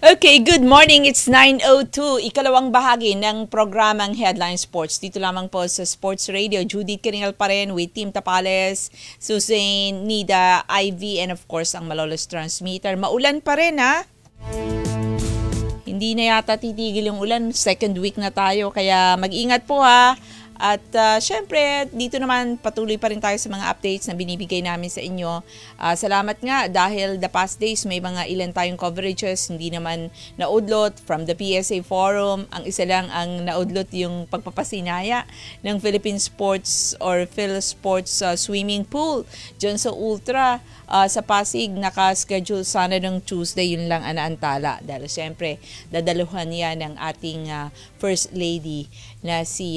Okay, good morning. It's 9:02. Ikalawang bahagi ng programang Headline Sports. Dito lamang po sa Sports Radio. Judith Carinal pa rin with Team Tapales, Susan, Nida, Ivy, and of course ang Malolos Transmitter. Maulan pa rin ha? Hindi na yata titigil yung ulan. Second week na tayo. Kaya mag-ingat po ha. At syempre, dito naman patuloy pa rin tayo sa mga updates na binibigay namin sa inyo. Salamat nga dahil the past days may mga ilan tayong coverages, hindi naman naudlot from the PSA Forum. Ang isa lang ang naudlot yung pagpapasinaya ng Philippine Sports or PhilSports Swimming Pool dyan sa Ultra. Sa Pasig, naka-schedule sana ng Tuesday, yun lang ang naantala. Dahil syempre, dadaluhan yan ng ating First Lady na si...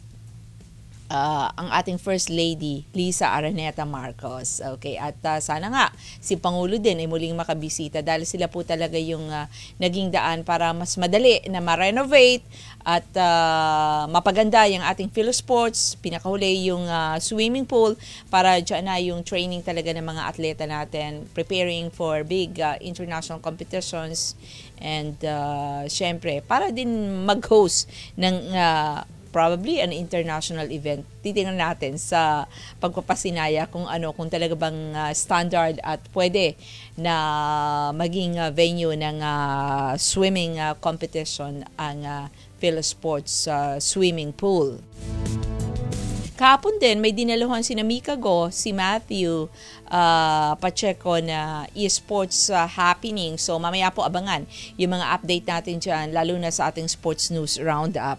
ang ating First Lady, Lisa Araneta Marcos. Okay, at sana nga si Pangulo din ay muling makabisita dahil sila po talaga yung naging daan para mas madali na ma-renovate at mapaganda yung ating PhilSports, pinakahuli yung swimming pool para dyan na yung training talaga ng mga atleta natin, preparing for big international competitions and syempre para din mag-host ng probably an international event. Titingnan natin sa pagpapasinaya kung talaga bang standard at pwede na maging venue ng swimming competition ang PhilSports swimming pool. Kahapon din, may dinaluhan si Mika Go, si Matthew Pacheco na esports happening. So mamaya po abangan yung mga update natin dyan, lalo na sa ating Sports News Roundup.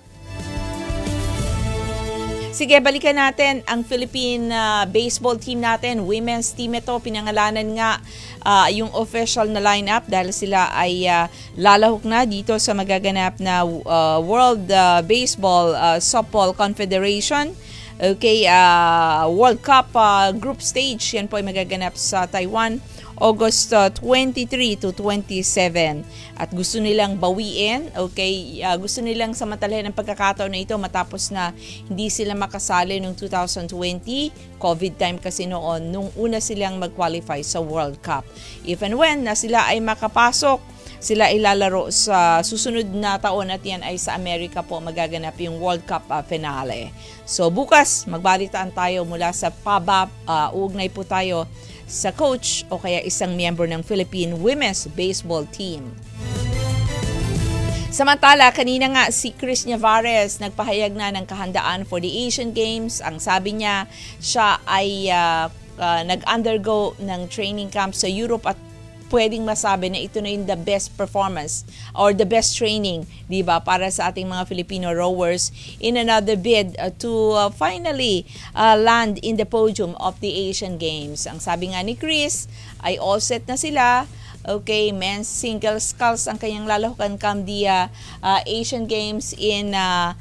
Sige, balikan natin ang Philippine baseball team natin. Women's team ito, pinangalanan nga yung official na lineup dahil sila ay lalahok na dito sa magaganap na World Baseball Softball Confederation. Okay, World Cup group stage. Yan po ay magaganap sa Taiwan. August 23 to 27. At gusto nilang bawiin, okay, gusto nilang samantalahin ang pagkakataon na ito matapos na hindi sila makasali noong 2020, COVID time kasi noon, nung una silang mag-qualify sa World Cup. If and when na sila ay makapasok, sila ay lalaro sa susunod na taon at yan ay sa Amerika po magaganap yung World Cup finale. So bukas, magbalitaan tayo mula sa PABA, uugnay po tayo sa coach o kaya isang miyembro ng Philippine Women's Baseball Team. Samantala, kanina nga si Chris Nevares nagpahayag na ng kahandaan for the Asian Games. Ang sabi niya, siya ay nag-undergo ng training camp sa Europe at pwedeng masabi na ito na yung the best performance or the best training, di ba, para sa ating mga Filipino rowers in another bid to finally land in the podium of the Asian Games. Ang sabi nga ni Chris ay all set na sila. Okay, men's single sculls ang kanyang lalahukan come the Asian Games in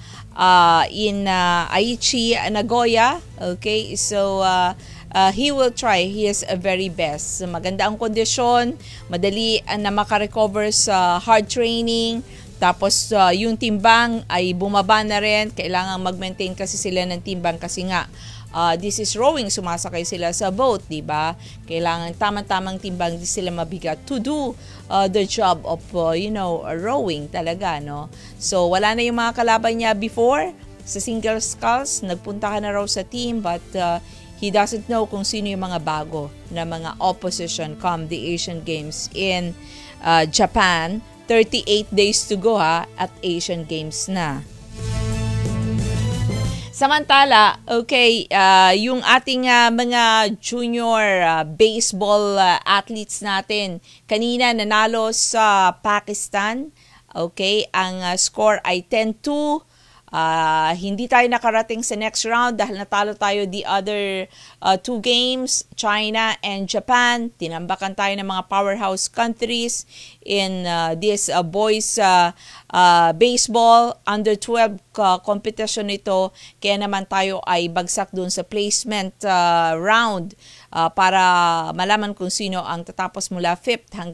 Aichi, Nagoya. Okay, so he will try his very best. Maganda ang kondisyon, madali na makarecover sa hard training. Tapos yung timbang ay bumaba na rin. Kailangan mag-maintain kasi sila ng timbang kasi nga this is rowing, sumasakay sila sa boat, di ba? Kailangan tamang-tamang timbang, di sila mabigat to do the job of rowing talaga, no? So wala na yung mga kalaban niya before sa single sculls, nagpunta ka na raw sa team but he doesn't know kung sino yung mga bago na mga opposition come the Asian Games in Japan. 38 days to go at Asian Games na. Samantala, okay, yung ating mga junior baseball athletes natin, kanina nanalo sa Pakistan. Okay, ang score ay 10-2. Hindi tayo nakarating sa next round dahil natalo tayo the other two games, China and Japan. Tinambakan tayo ng mga powerhouse countries in this boys baseball under 12 competition ito. Kaya naman tayo ay bagsak dun sa placement round para malaman kung sino ang tatapos mula 5th hanggang